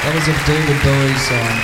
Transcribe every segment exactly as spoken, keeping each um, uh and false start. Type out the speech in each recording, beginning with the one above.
That was a David Bowie song.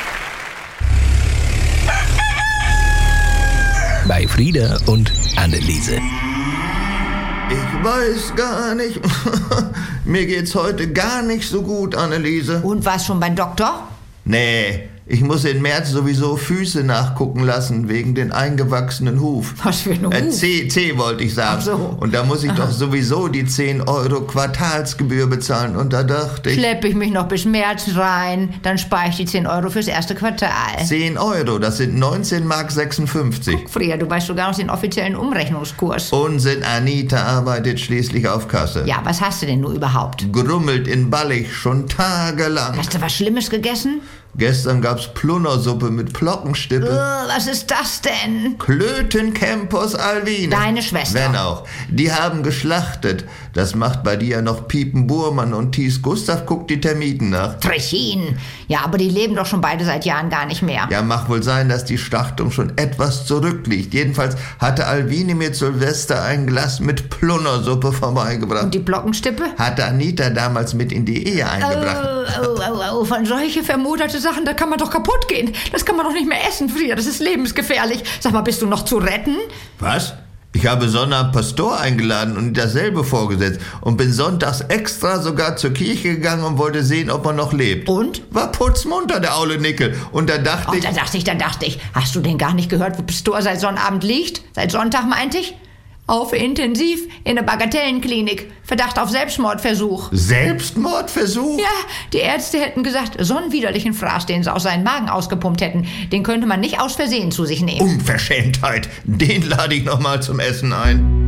Bei Frieda und Anneliese. Ich weiß gar nicht. Mir geht's heute gar nicht so gut, Anneliese. Und warst schon beim Doktor? Nee, ich muss im März sowieso Füße nachgucken lassen, wegen den eingewachsenen Huf. Was für ein Huf? Äh, C, C wollte ich sagen. Ach so. Und da muss ich doch sowieso die zehn Euro Quartalsgebühr bezahlen. Und da dachte ich... Schlepp ich mich noch bis März rein, dann spare ich die zehn Euro fürs erste Quartal. zehn Euro, das sind neunzehn Mark sechsundfünfzig. Guck, Frieda, du weißt sogar noch den offiziellen Umrechnungskurs. Unsinn, Anita arbeitet schließlich auf Kasse. Ja, was hast du denn nur überhaupt? Grummelt in Ballig schon tagelang. Hast du was Schlimmes gegessen? Gestern gab's Plunnersuppe mit Plockenstippe. Uh, was ist das denn? Klötencampus Alwine. Deine Schwester. Wenn auch. Die haben geschlachtet. Das macht bei dir noch Piepen Burmann und Thies Gustav guckt die Termiten nach. Trechin. Ja, aber die leben doch schon beide seit Jahren gar nicht mehr. Ja, mag wohl sein, dass die Schlachtung schon etwas zurückliegt. Jedenfalls hatte Alwine mir zu Silvester ein Glas mit Plunnersuppe vorbeigebracht. Und die Glockenstippe? Hatte Anita damals mit in die Ehe eingebracht. Oh, oh, oh, oh, von solche vermutete Sachen, da kann man doch kaputt gehen. Das kann man doch nicht mehr essen, Frieda. Das ist lebensgefährlich. Sag mal, bist du noch zu retten? Was? Ich habe Sonnabend Pastor eingeladen und dasselbe vorgesetzt und bin sonntags extra sogar zur Kirche gegangen und wollte sehen, ob er noch lebt. Und? War putzmunter, der aule Nickel. Und da dachte Oh, ich... da dachte ich, da dachte ich. Hast du denn gar nicht gehört, wo Pastor seit Sonnabend liegt? Seit Sonntag, meinte ich? Auf Intensiv in der Bagatellenklinik. Verdacht auf Selbstmordversuch. Selbstmordversuch? Ja, die Ärzte hätten gesagt, so einen widerlichen Fraß, den sie aus seinem Magen ausgepumpt hätten, den könnte man nicht aus Versehen zu sich nehmen. Unverschämtheit. Den lade ich noch mal zum Essen ein.